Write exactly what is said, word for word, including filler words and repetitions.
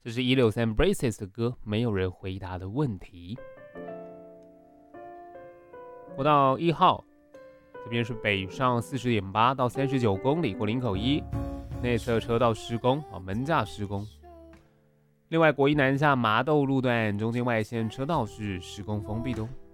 这是一六三 Braces 的歌，没有人回答的问题。国道一号，这边是北上 四十点八 到三十九公里，过林口一，内侧车道施工，门架施工。另外，国一南下麻豆路段中间外线车道是施工封闭的哦。